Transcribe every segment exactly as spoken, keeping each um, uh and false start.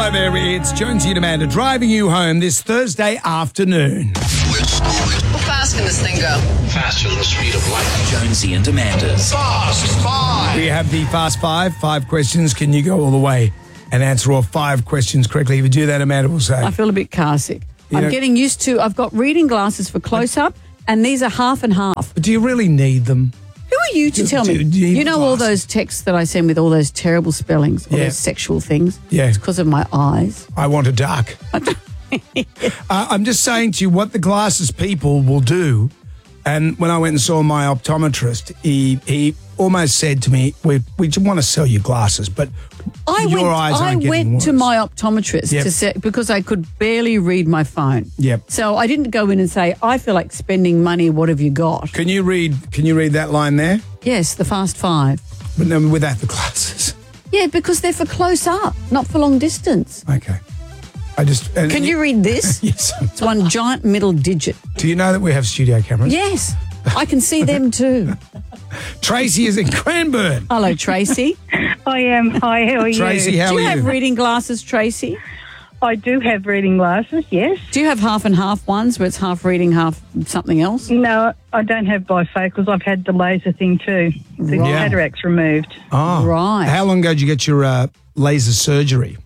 Hello there, it's Jonesy and Amanda driving you home this Thursday afternoon. How fast can this thing go? Faster than the speed of light. Jonesy and Amanda's Fast Five. We have the Fast Five. Five questions. Can you go all the way and answer all five questions correctly? If you do that, Amanda will say. I feel a bit car sick. You I'm know- getting used to, I've got reading glasses for close-up, and these are half and half. But do you really need them? Who are you to Do- tell do- me? do you need You know all glasses? those texts that I send with all those terrible spellings, all Yeah. those sexual things? Yeah. It's because of my eyes. I want a duck. uh, I'm just saying to you what the glasses people will do. And when I went and saw my optometrist, he he almost said to me, "We we just want to sell you glasses, but I your went, eyes I aren't getting went to worse." my optometrist Yep. to say, because I could barely read my phone. Yep. So I didn't go in and say, I feel like spending money. What have you got? Can you read? Can you read that line there? Yes, the Fast Five. But no, without the glasses. Yeah, because they're for close up, not for long distance. Okay. I just and- Can you read this? Yes. It's one giant middle digit. Do you know that we have studio cameras? Yes, I can see them too. Tracy is in Cranbourne. Hello, Tracy. I am. Hi, how are Tracy, you? how Do are you have you? reading glasses, Tracy? I do have reading glasses, yes. Do you have half and half ones where it's half reading, half something else? No, I don't have bifocals. I've had the laser thing too. The Right. cataracts removed. Oh, Right. How long ago did you get your uh, laser surgery?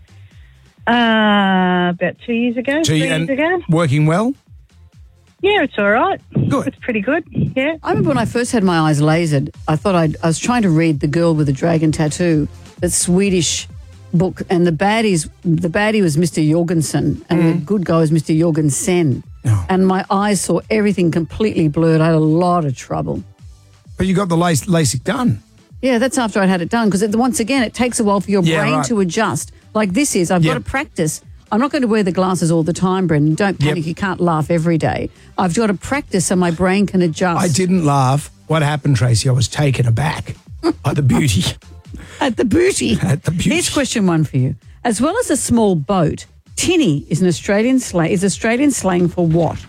Uh, about two years ago, Two- three years and ago. Working well? Yeah, it's all right. Good. It's pretty good, yeah. I remember when I first had my eyes lasered, I thought I'd, I was trying to read The Girl with the Dragon Tattoo, that Swedish book, and the baddies, the baddie was Mister Jorgensen, and the good guy was Mister Jorgensen. Oh. And my eyes saw everything completely blurred. I had a lot of trouble. But you got the lace, LASIK done. Yeah, that's after I'd had it done, because once again, it takes a while for your Yeah, brain right. to adjust. Like this is, I've Yep. got to practice. I'm not going to wear the glasses all the time, Brendan. Don't panic. Yep. You can't laugh every day. I've got to practice so my brain can adjust. I didn't laugh. What happened, Tracy? I was taken aback by the beauty. At the booty. At the beauty. Here's question one for you. As well as a small boat, tinny is an Australian slang. Is Australian slang for what?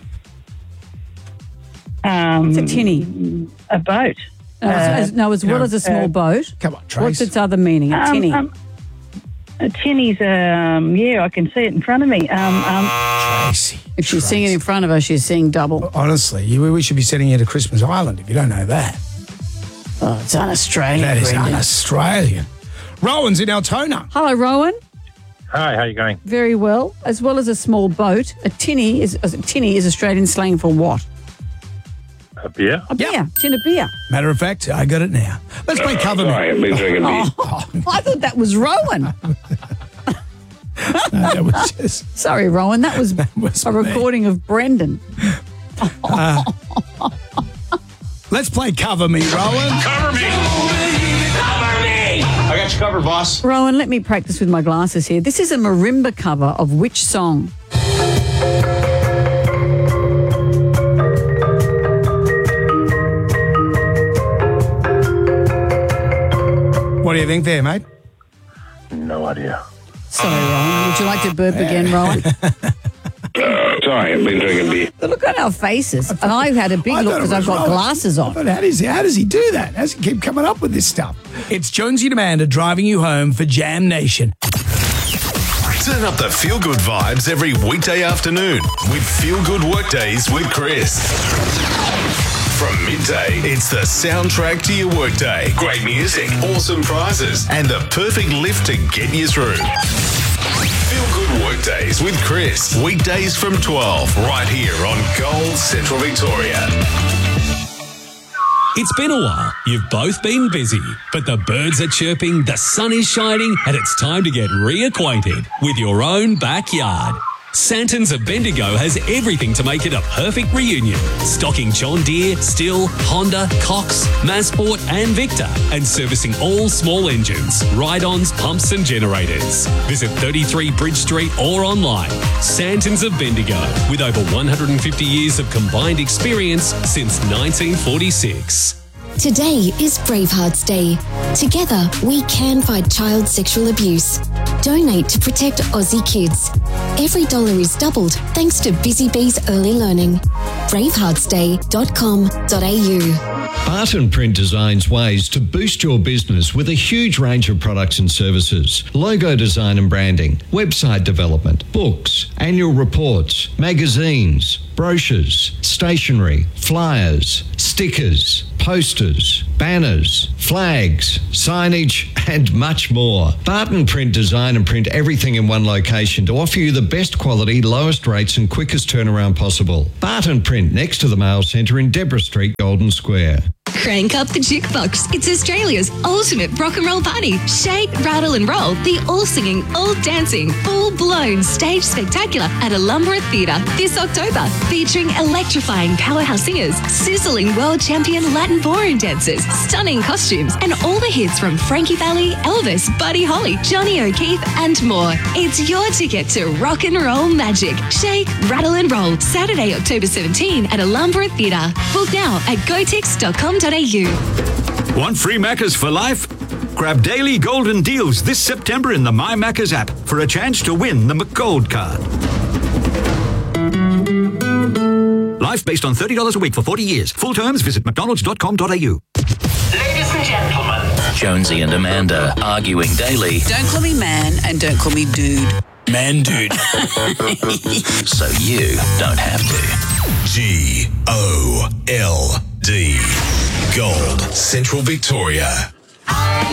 Um, It's a tinny. a boat. No, as, as- no, as well no, as a small uh, boat. Come on, What's Trace. its other meaning? A Um, tinny. um, a tinny's, um, yeah, I can see it in front of me. Um, um, Tracy. if she's Trace. seeing it in front of her, she's seeing double. Honestly, you, we should be sending you to Christmas Island if you don't know that. Oh, it's un-Australian, That is Brendan. un-Australian. Rowan's in Altona. Hello, Rowan. Hi, how you going? Very well. As well as a small boat, a tinny is a tinny is Australian slang for what? A beer? A beer. Tin of beer. Matter of fact, I got it now. Let's play Cover Me. Sorry, I've been drinking beer. Oh, I thought that was Rowan. No, that was just... Sorry, Rowan. That was, was a me. recording of Brendan. Let's play Cover Me, Rowan. Cover me! Cover me! I got you covered, boss. Rowan, let me practice with my glasses here. This is a marimba cover of which song? What do you think there, mate? No idea. Sorry, Rowan. Would you like to burp again, Rowan? Sorry, I've been drinking beer. Look at our faces. And I had a big I look thought it because I've was got Rowan. glasses on. But how does, he, how does he do that? How does he keep coming up with this stuff? It's Jonesy and Amanda driving you home for Jam Nation. Turn up the feel-good vibes every weekday afternoon with Feel Good Workdays with Chris. From midday, it's the soundtrack to your workday. Great music, awesome prizes, and the perfect lift to get you through. Feel Good Workdays with Chris. Weekdays from twelve, right here on Gold Central Victoria. It's been a while. You've both been busy, but the birds are chirping, the sun is shining, and it's time to get reacquainted with your own backyard. Santons of Bendigo has everything to make it a perfect reunion. Stocking John Deere, Stihl, Honda, Cox, Mazsport and Victor, and servicing all small engines, ride-ons, pumps and generators. Visit thirty-three Bridge Street or online. Santons of Bendigo, with over one hundred fifty years of combined experience since nineteen forty-six. Today is Bravehearts Day. Together, we can fight child sexual abuse. Donate to protect Aussie kids. Every dollar is doubled thanks to Busy Bees Early Learning. bravehearts day dot com dot a u. Barton Print designs ways to boost your business with a huge range of products and services. Logo design and branding, website development, books, annual reports, magazines, brochures, stationery, flyers, stickers, posters, banners, flags, signage, and much more. Barton Print design and print everything in one location to offer you the best quality, lowest rates and quickest turnaround possible. Barton Print next to the Mail Centre in Deborah Street, Golden Square. Crank up the jukebox. It's Australia's ultimate rock and roll party. Shake, rattle and roll. The all-singing, all-dancing, full-blown stage spectacular at Alumbra Theatre this October. Featuring electrifying powerhouse singers, sizzling world champion Latin ballroom dancers, stunning costumes, and all the hits from Frankie Valli, Elvis, Buddy Holly, Johnny O'Keefe, and more. It's your ticket to rock and roll magic. Shake, rattle and roll. Saturday, October seventeenth at Alumbra Theatre. Book now at gotix dot com dot a u. Want free Maccas for life? Grab daily golden deals this September in the My Maccas app for a chance to win the McGold card. Life based on thirty dollars a week for forty years. Full terms, visit mcdonalds dot com dot a u. Ladies and gentlemen, Jonesy and Amanda arguing daily. Don't call me man and don't call me dude. Man, dude. So you don't have to. G O L D. Gold, Central Victoria.